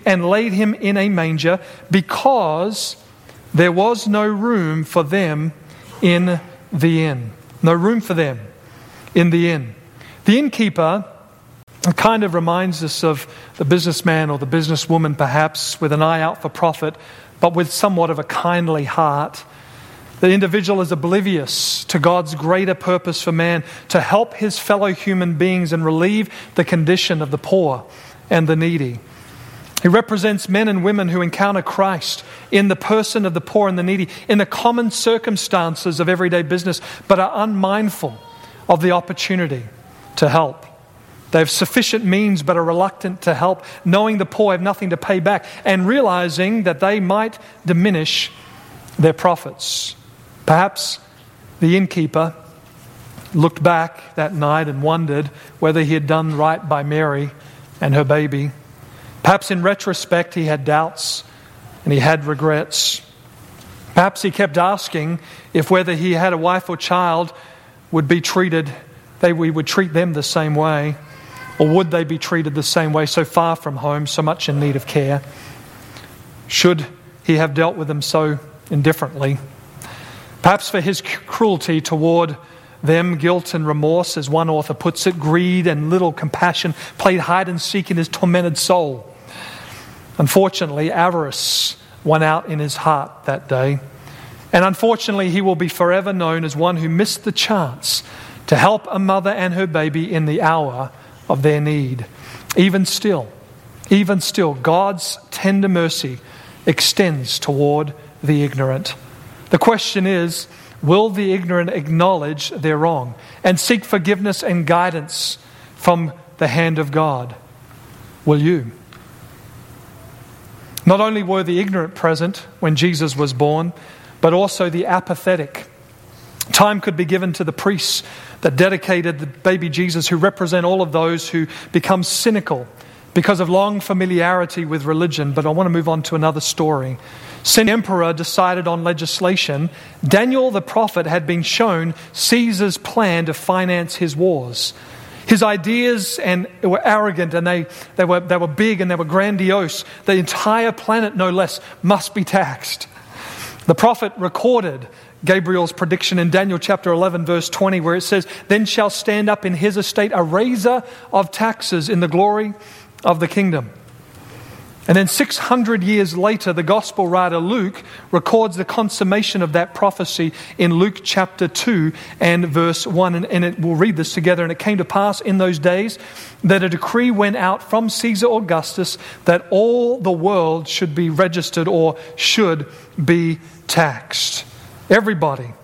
and laid him in a manger because there was no room for them in the inn. No room for them in the inn. The innkeeper kind of reminds us of the businessman or the businesswoman, perhaps, with an eye out for profit, but with somewhat of a kindly heart. The individual is oblivious to God's greater purpose for man, to help his fellow human beings and relieve the condition of the poor and the needy. He represents men and women who encounter Christ in the person of the poor and the needy, in the common circumstances of everyday business, but are unmindful of the opportunity to help. They have sufficient means but are reluctant to help, knowing the poor have nothing to pay back and realizing that they might diminish their profits. Perhaps the innkeeper looked back that night and wondered whether he had done right by Mary and her baby. Perhaps in retrospect he had doubts and he had regrets. Perhaps he kept asking if whether he had a wife or child would be treated, we would treat them the same way, or would they be treated the same way, so far from home, so much in need of care? Should he have dealt with them so indifferently? Perhaps for his cruelty toward them, guilt and remorse, as one author puts it, greed and little compassion played hide and seek in his tormented soul. Unfortunately, avarice won out in his heart that day. And unfortunately, he will be forever known as one who missed the chance to help a mother and her baby in the hour of their need. Even still, God's tender mercy extends toward the ignorant. The question is, will the ignorant acknowledge their wrong and seek forgiveness and guidance from the hand of God? Will you? Not only were the ignorant present when Jesus was born, but also the apathetic. Time could be given to the priests that dedicated the baby Jesus, who represent all of those who become cynical because of long familiarity with religion. But I want to move on to another story. Since the emperor decided on legislation, Daniel the prophet had been shown Caesar's plan to finance his wars. His ideas were arrogant and they were big and they were grandiose. The entire planet, no less, must be taxed. The prophet recorded Gabriel's prediction in Daniel chapter 11 verse 20, where it says, "Then shall stand up in his estate a raiser of taxes in the glory of the kingdom." And then 600 years later, the gospel writer Luke records the consummation of that prophecy in Luke chapter 2 and verse 1. And we'll read this together. "And it came to pass in those days that a decree went out from Caesar Augustus that all the world should be registered or should be taxed." Everybody.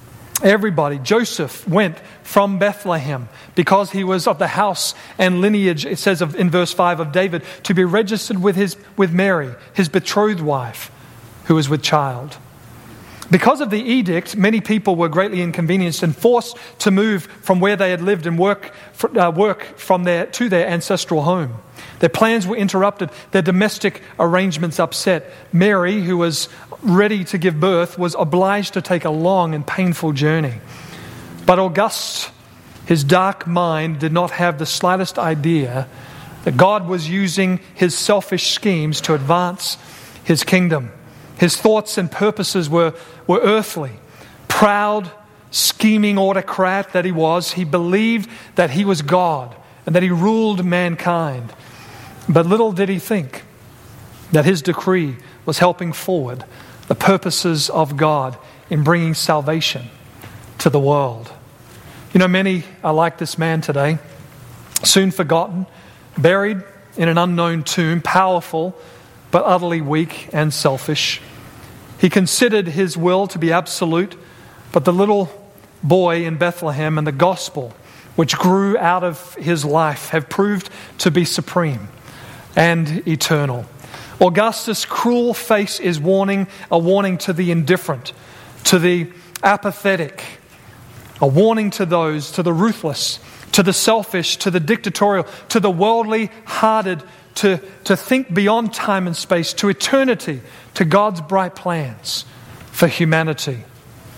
Joseph went from Bethlehem because he was of the house and lineage, it says in verse 5 of David, to be registered with Mary, his betrothed wife, who was with child. Because of the edict, many people were greatly inconvenienced and forced to move from where they had lived and work from there to their ancestral home. Their plans were interrupted, their domestic arrangements upset. Mary, who was ready to give birth, was obliged to take a long and painful journey. But Augustus, his dark mind, did not have the slightest idea that God was using his selfish schemes to advance his kingdom. His thoughts and purposes were earthly. Proud, scheming autocrat that he was, he believed that he was God and that he ruled mankind. But little did he think that his decree was helping forward the purposes of God in bringing salvation to the world. You know, many are like this man today, soon forgotten, buried in an unknown tomb, powerful but utterly weak and selfish. He considered his will to be absolute, but the little boy in Bethlehem and the gospel which grew out of his life have proved to be supreme and eternal. Augustus' cruel face is a warning to the indifferent, to the apathetic, a warning to those, to the ruthless, to the selfish, to the dictatorial, to the worldly hearted, to think beyond time and space, to eternity, to God's bright plans for humanity.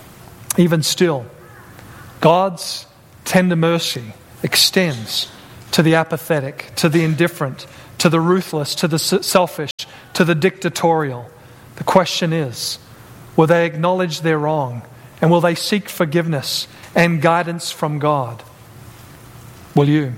Even still, God's tender mercy extends to the apathetic, to the indifferent, to the ruthless, to the selfish, to the dictatorial. The question is, will they acknowledge their wrong, and will they seek forgiveness and guidance from God? Will you?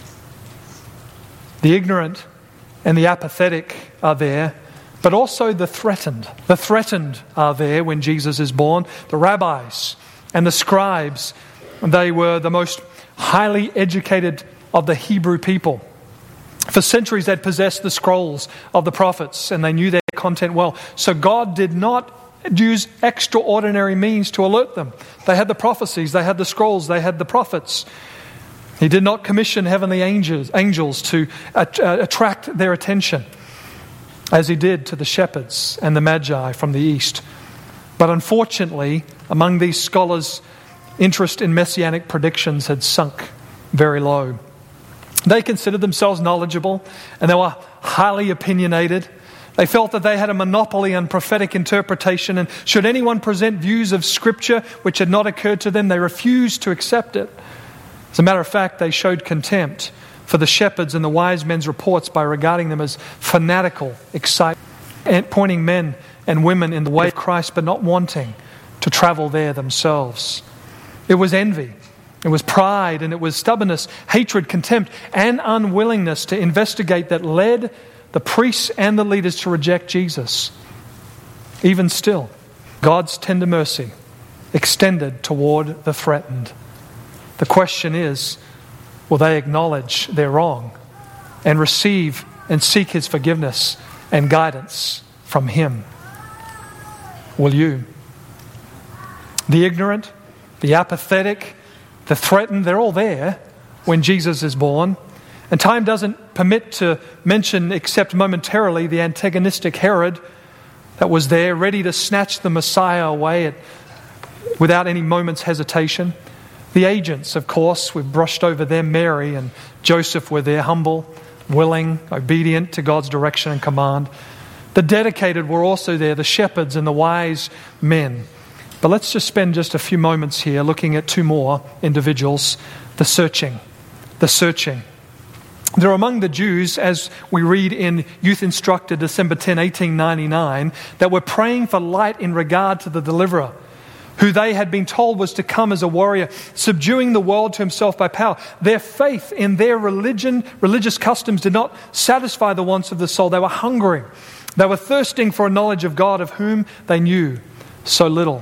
The ignorant and the apathetic are there, but also the threatened. The threatened are there when Jesus is born. The rabbis and the scribes, they were the most highly educated of the Hebrew people. For centuries they'd possessed the scrolls of the prophets and they knew their content well. So God did not use extraordinary means to alert them. They had the prophecies, they had the scrolls, they had the prophets. He did not commission heavenly angels to attract their attention, as he did to the shepherds and the magi from the east. But unfortunately, among these scholars, interest in messianic predictions had sunk very low. They considered themselves knowledgeable and they were highly opinionated. They felt that they had a monopoly on prophetic interpretation, and should anyone present views of Scripture which had not occurred to them, they refused to accept it. As a matter of fact, they showed contempt for the shepherds and the wise men's reports by regarding them as fanatical, excited, and pointing men and women in the way of Christ, but not wanting to travel there themselves. It was envy, it was pride, and it was stubbornness, hatred, contempt, and unwillingness to investigate that led the priests and the leaders to reject Jesus. Even still, God's tender mercy extended toward the threatened. The question is, will they acknowledge their wrong and receive and seek His forgiveness and guidance from Him? Will you? The ignorant, the apathetic, the threatened, they're all there when Jesus is born. And time doesn't permit to mention, except momentarily, the antagonistic Herod that was there, ready to snatch the Messiah away without any moment's hesitation. The agents, of course, we've brushed over them. Mary and Joseph were there, humble, willing, obedient to God's direction and command. The dedicated were also there, the shepherds and the wise men. But let's just spend just a few moments here looking at two more individuals, the searching. The searching. They're among the Jews, as we read in Youth Instructor, December 10, 1899, that were praying for light in regard to the deliverer, who they had been told was to come as a warrior, subduing the world to himself by power. Their faith in their religious customs did not satisfy the wants of the soul. They were hungering. They were thirsting for a knowledge of God, of whom they knew so little.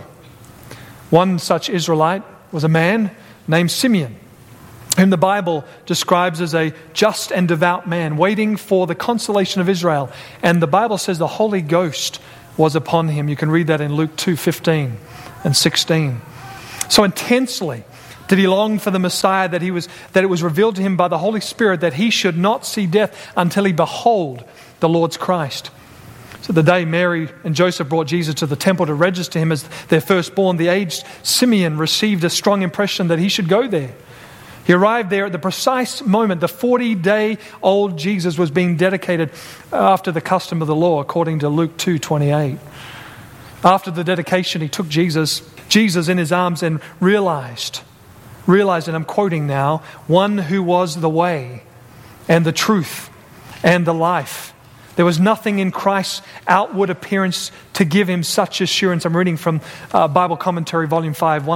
One such Israelite was a man named Simeon, whom the Bible describes as a just and devout man, waiting for the consolation of Israel. And the Bible says the Holy Ghost was upon him. You can read that in Luke 2:15 and 16. So intensely did he long for the Messiah that it was revealed to him by the Holy Spirit that he should not see death until he behold the Lord's Christ. So the day Mary and Joseph brought Jesus to the temple to register him as their firstborn, the aged Simeon received a strong impression that he should go there. He arrived there at the precise moment the 40-day-old Jesus was being dedicated after the custom of the law, according to Luke 2:28. After the dedication, he took Jesus in his arms and realized, and I'm quoting now, one who was the way and the truth and the life. There was nothing in Christ's outward appearance to give him such assurance. I'm reading from Bible Commentary, Volume 5,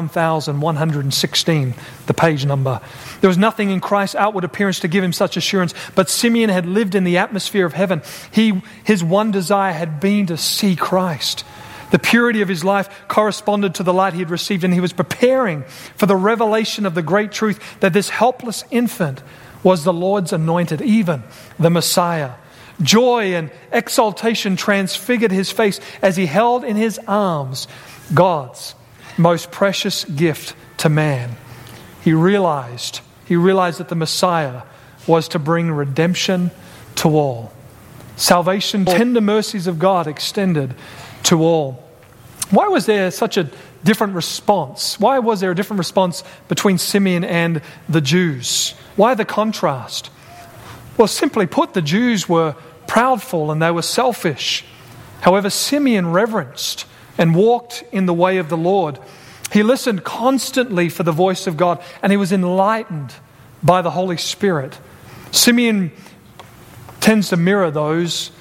1116, the page number. There was nothing in Christ's outward appearance to give him such assurance, but Simeon had lived in the atmosphere of heaven. His one desire had been to see Christ. The purity of his life corresponded to the light he had received, and he was preparing for the revelation of the great truth that this helpless infant was the Lord's anointed, even the Messiah. Joy and exaltation transfigured his face as he held in his arms God's most precious gift to man. He realized that the Messiah was to bring redemption to all. Salvation, tender mercies of God extended to all. Why was there such a different response? Why was there a different response between Simeon and the Jews? Why the contrast? Well, simply put, the Jews were proudful and they were selfish. However, Simeon reverenced and walked in the way of the Lord. He listened constantly for the voice of God, and he was enlightened by the Holy Spirit. Simeon tends to mirror those